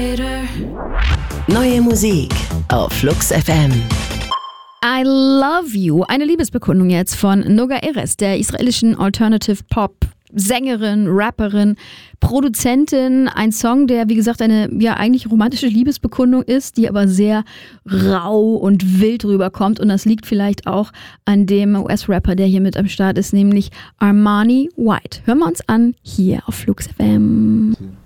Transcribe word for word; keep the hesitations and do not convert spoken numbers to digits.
Neue Musik auf Flux F M. I Love You, eine Liebesbekundung jetzt von Noga Erez, der israelischen Alternative Pop Sängerin, Rapperin, Produzentin. Ein Song, der wie gesagt eine ja eigentlich romantische Liebesbekundung ist, die aber sehr rau und wild rüberkommt. Und das liegt vielleicht auch an dem U S-Rapper, der hier mit am Start ist, nämlich Armani White. Hören wir uns an hier auf Flux F M.